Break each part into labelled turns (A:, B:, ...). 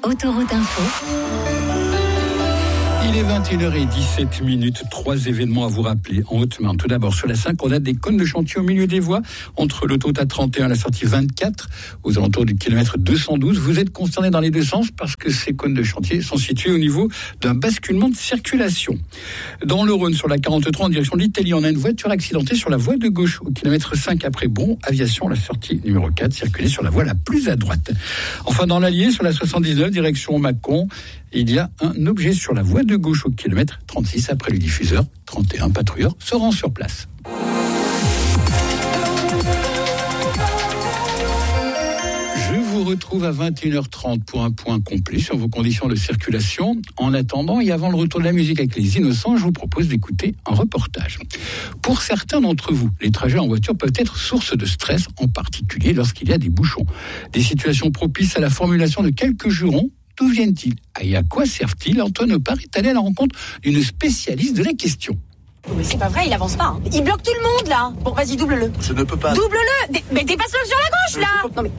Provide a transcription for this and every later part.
A: Autoroute Info.
B: Il est 21h17, 3 événements à vous rappeler en Haute-Marne. Tout d'abord, sur la 5, on a des cônes de chantier au milieu des voies, entre l'autoroute A31 et la sortie 24, aux alentours du kilomètre 212. Vous êtes concernés dans les deux sens parce que ces cônes de chantier sont situés au niveau d'un basculement de circulation. Dans le Rhône, sur la 43, en direction de l'Italie, on a une voiture accidentée sur la voie de gauche, au kilomètre 5 après Bron, aviation, la sortie numéro 4, circulée sur la voie la plus à droite. Enfin, dans l'Allier, sur la 79, direction Mâcon, il y a un objet sur la voie de gauche au kilomètre 36 après le diffuseur. 31 patrouilleurs se rendent sur place. Je vous retrouve à 21h30 pour un point complet sur vos conditions de circulation. En attendant et avant le retour de la musique avec les Innocents, je vous propose d'écouter un reportage. Pour certains d'entre vous, les trajets en voiture peuvent être source de stress, en particulier lorsqu'il y a des bouchons. Des situations propices à la formulation de quelques jurons. D'où viennent-ils ? Et à quoi servent-ils ? Antoine Opar est allé à la rencontre d'une spécialiste de la question.
C: Mais c'est pas vrai, il avance pas. Il bloque tout le monde là. Bon, vas-y, double-le.
D: Je ne peux pas.
C: Double-le. Mais dépasse-le sur la gauche là. Non mais.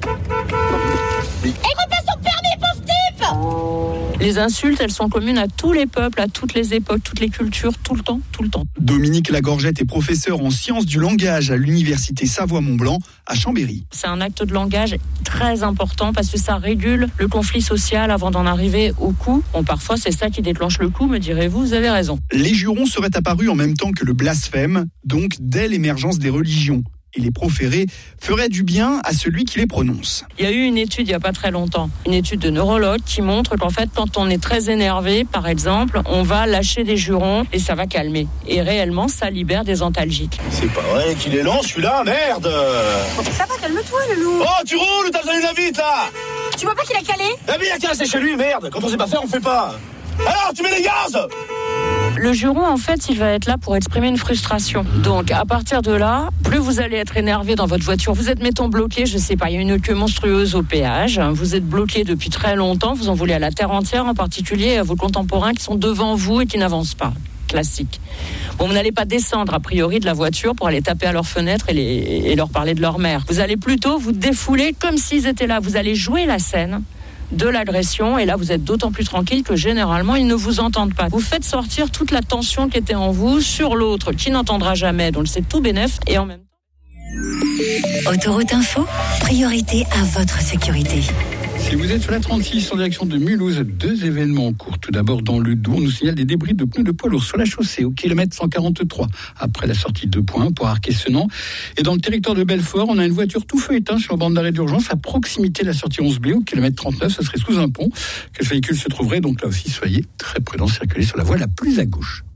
C: Et repasse ton permis, pauvre type.
E: Les insultes, elles sont communes à tous les peuples, à toutes les époques, toutes les cultures, tout le temps.
F: Dominique Lagorgette est professeur en sciences du langage à l'université Savoie-Mont-Blanc à Chambéry.
E: C'est un acte de langage très important parce que ça régule le conflit social avant d'en arriver au coup. Bon, parfois, c'est ça qui déclenche le coup, me direz-vous, vous avez raison.
F: Les jurons seraient apparus en même temps que le blasphème, donc dès l'émergence des religions. Et les proférés feraient du bien à celui qui les prononce.
E: Il y a eu une étude il n'y a pas très longtemps, une étude de neurologue qui montre qu'en fait, quand on est très énervé, par exemple, on va lâcher des jurons et ça va calmer. Et réellement, ça libère des antalgiques.
D: C'est pas vrai qu'il est lent celui-là, merde.
C: Ça va, calme-toi, le loup.
D: Oh, tu roules, t'as besoin d'une vite là.
C: Tu vois pas qu'il a calé ?
D: La vie a cassé chez lui, merde. Quand on sait pas faire, on fait pas. Alors, tu mets les gaz.
E: Le juron, en fait, il va être là pour exprimer une frustration. Donc, à partir de là, plus vous allez être énervé dans votre voiture, vous êtes, mettons, bloqué, je sais pas, il y a une queue monstrueuse au péage, vous êtes bloqué depuis très longtemps, vous en voulez à la terre entière, en particulier à vos contemporains qui sont devant vous et qui n'avancent pas. Classique. Bon, vous n'allez pas descendre, a priori, de la voiture pour aller taper à leurs fenêtres et leur parler de leur mère. Vous allez plutôt vous défouler comme s'ils étaient là. Vous allez jouer la scène de l'agression, et là vous êtes d'autant plus tranquille que généralement ils ne vous entendent pas. Vous faites sortir toute la tension qui était en vous sur l'autre qui n'entendra jamais, donc c'est tout bénef, et en même temps.
A: Autoroute Info, priorité à votre sécurité.
B: Si vous êtes sur la 36 en direction de Mulhouse, 2 événements en cours. Tout d'abord, dans le Doubs, on nous signale des débris de pneus de poids lourd sur la chaussée au kilomètre 143, après la sortie de Point pour Arquet-Senans. Et dans le territoire de Belfort, on a une voiture tout feu éteint sur la bande d'arrêt d'urgence à proximité de la sortie 11B au kilomètre 39. Ce serait sous un pont que ce véhicule se trouverait. Donc là aussi, soyez très prudents, circulez sur la voie la plus à gauche.